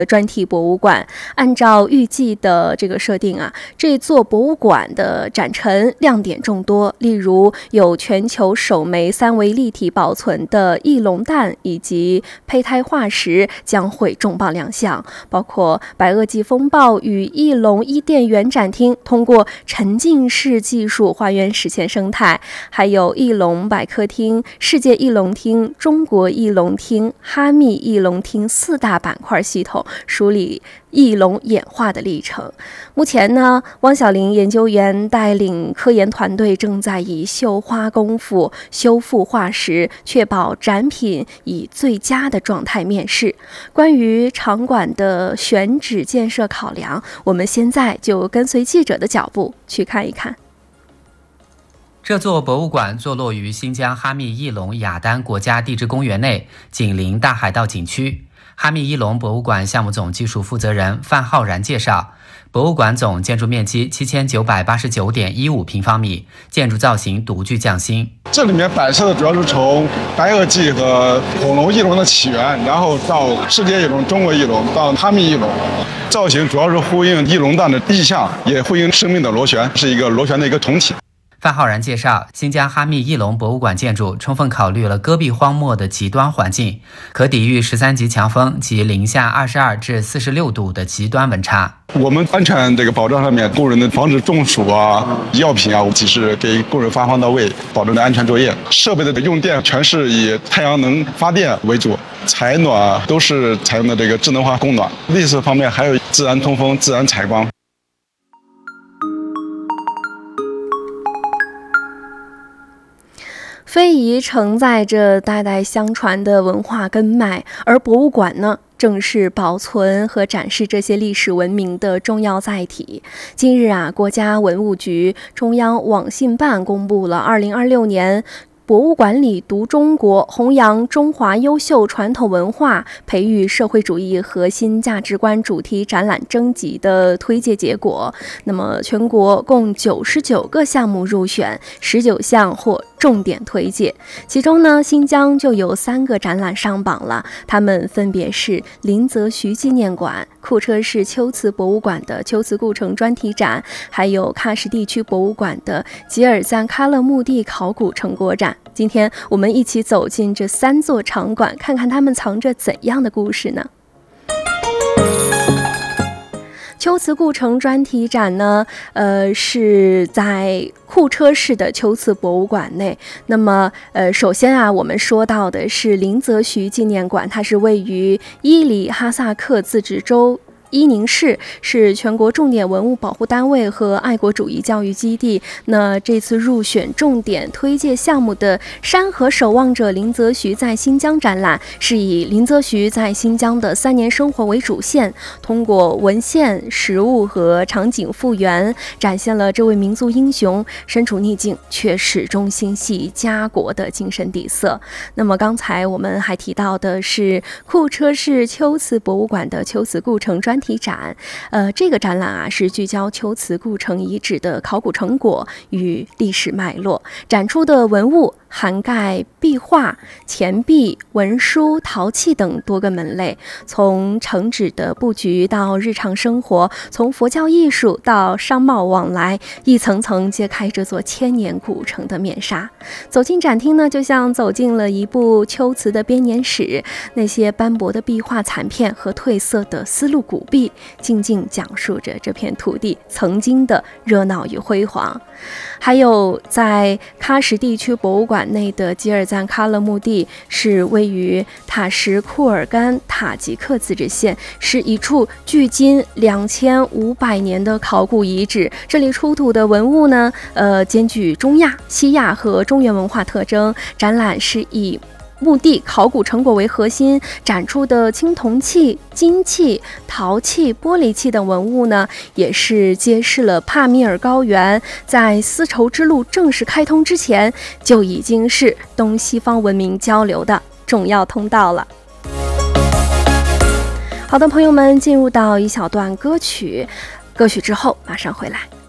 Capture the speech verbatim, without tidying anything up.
专题博物馆。按照预计的这个设定啊，这座博物馆的展陈亮点众多，例如有全球首枚三维立体保存的翼龙蛋以及胚胎化石将会重磅亮相，包括白垩纪风暴与翼龙伊甸园展厅通过沉浸式技术还原史前生态，还有翼龙百科厅、世界翼龙厅、中国翼龙厅、哈密翼龙厅四大板块系统，梳理翼龙演化的历程。目前呢，汪小玲研究员带领科研团队正在以绣花功夫修复化石，确保展品以最佳的状态面世。关于场馆的选址建设考量，我们现在就跟随记者的脚步去看一看。 这座博物馆坐落于新疆哈密翼龙雅丹国家地质公园内，紧邻大海道景区。哈密翼龙博物馆项目总技术负责人范浩然介绍，博物馆总建筑面积七千九百八十九点一五平方米，建筑造型独具匠心。 这里面摆设的主要是从白垩纪和恐龙翼龙的起源，然后到世界翼龙、中国翼龙，到哈密翼龙，造型主要是呼应翼龙蛋的意象，也呼应生命的螺旋，是一个螺旋的一个同体。 范浩然介绍，新疆哈密翼龙博物馆建筑充分考虑了戈壁荒漠的极端环境，可抵御十三级强风及零下二十二至四十六度的极端温差。 我们安全这个保障上面，工人的防止中暑啊、药品啊，及时给工人发放到位，保证的安全作业。设备的用电全是以太阳能发电为主，采暖都是采用的这个智能化供暖。绿色方面还有自然通风、自然采光。 非遗承载着代代相传的文化根脉，而博物馆呢，正是保存和展示这些历史文明的重要载体。近日啊，国家文物局、中央网信办公布了二零二六年博物馆里读中国，弘扬中华优秀传统文化，培育社会主义核心价值观主题展览征集的推介结果。那么全国共九十九个项目入选，十九项获重点推介，其中呢，新疆就有三个展览上榜了，它们分别是林则徐纪念馆、库车市秋瓷博物馆的秋瓷故城专题展，还有喀什地区博物馆的吉尔赞喀勒墓地考古成果展。今天我们一起走进这三座场馆，看看它们藏着怎样的故事呢？秋瓷故城专题展呢，呃，是在库车市的秋瓷博物馆内。那么，呃，首先啊，我们说到的是林则徐纪念馆，它是位于伊犁哈萨克自治州伊宁市，是全国重点文物保护单位和爱国主义教育基地。那这次入选重点推介项目的山河守望者林则徐在新疆展览，是以林则徐在新疆的三年生活为主线，通过文献、实物和场景复原，展现了这位民族英雄身处逆境却始终心系家国的精神底色。那么刚才我们还提到的是库车市秋瓷博物馆的秋瓷故城专题展，呃，这个展览啊是聚焦秋瓷故城遗址的考古成果与历史脉络，展出的文物涵盖壁画、钱币、文书、陶器等多个门类，从城址的布局到日常生活，从佛教艺术到商贸往来，一层层揭开这座千年古城的面纱。走进展厅呢，就像走进了一部秋瓷的编年史，那些斑驳的壁画残片和褪色的丝路古壁，静静讲述着这片土地曾经的热闹与辉煌。还有在喀什地区博物馆内的吉尔赞喀勒墓地，是位于塔什库尔干塔吉克自治县，是一处距今两千五百年的考古遗址。这里出土的文物呢，呃，兼具中亚、西亚和中原文化特征。展览是以墓地考古成果为核心，展出的青铜器、金器、陶器、玻璃器等文物呢，也是揭示了帕米尔高原在丝绸之路正式开通之前，就已经是东西方文明交流的重要通道了。好的，朋友们，进入到一小段歌曲，歌曲之后马上回来。